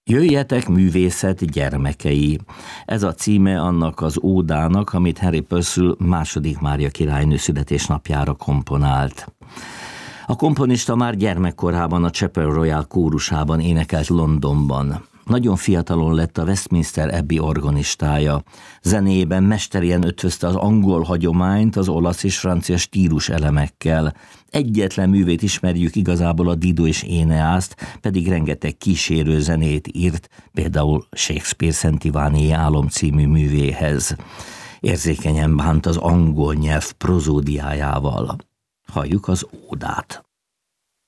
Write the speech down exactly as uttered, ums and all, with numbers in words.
Jöjjetek, művészet gyermekei! Ez a címe annak az ódának, amit Harry Purcell második Mária királynő születésnapjára komponált. A komponista már gyermekkorában a Chapel Royal kórusában énekelt Londonban. Nagyon fiatalon lett a Westminster Abbey organistája. Zenéjében mesterien ötvözte az angol hagyományt az olasz és francia stílus elemekkel. Egyetlen művét ismerjük igazából, a Dido és Éneászt, pedig rengeteg kísérő zenét írt, például Shakespeare Szent Ivánié álom című művéhez. Érzékenyen bánt az angol nyelv prozódiájával. Halljuk az ódát.